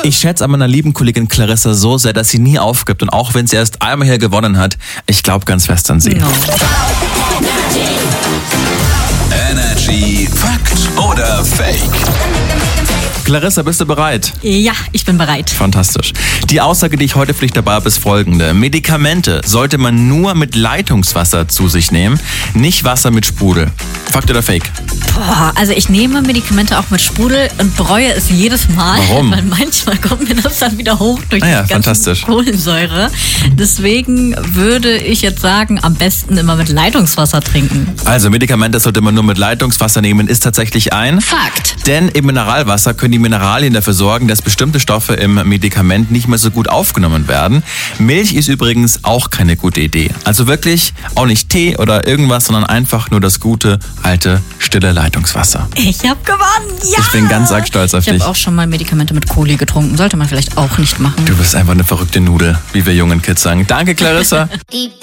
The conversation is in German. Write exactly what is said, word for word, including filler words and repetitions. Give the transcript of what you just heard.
Ich schätze an meiner lieben Kollegin Clarissa so sehr, dass sie nie aufgibt. Und auch wenn sie erst einmal hier gewonnen hat, ich glaube ganz fest an sie. No. Energy Fakt oder Fake? Clarissa, bist du bereit? Ja, ich bin bereit. Fantastisch. Die Aussage, die ich heute für dich dabei habe, ist folgende. Medikamente sollte man nur mit Leitungswasser zu sich nehmen, nicht Wasser mit Sprudel. Fakt oder Fake? Boah, also ich nehme Medikamente auch mit Sprudel und bereue es jedes Mal. Warum? Weil manchmal kommt mir das dann wieder hoch durch Ah ja, die ganze fantastisch. Kohlensäure. Deswegen würde ich jetzt sagen, am besten immer mit Leitungswasser trinken. Also Medikamente sollte man nur mit Leitungswasser nehmen, ist tatsächlich ein Fakt. Denn im Mineralwasser können die Mineralien dafür sorgen, dass bestimmte Stoffe im Medikament nicht mehr so gut aufgenommen werden. Milch ist übrigens auch keine gute Idee. Also wirklich auch nicht Tee oder irgendwas, sondern einfach nur das gute, alte, stille Leitungswasser. Ich habe gewonnen, ja! Ich bin ganz arg stolz auf Ich dich. habe auch schon mal Medikamente mit Kohli getrunken. Sollte man vielleicht auch nicht machen. Du bist einfach eine verrückte Nudel, wie wir jungen Kids sagen. Danke, Clarissa.